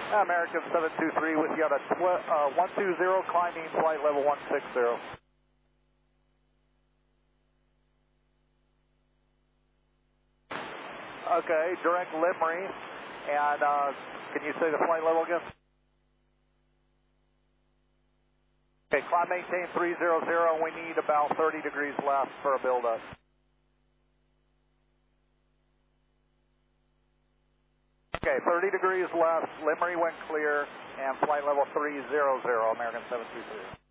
American 723 with you on a 120, climbing flight level 160. Okay, direct Limray, and can you say the flight level again? Okay, climb maintain 300, we need about 30 degrees left for a build-up. Okay, 30 degrees left, Limray went clear, and flight level 300, American 723.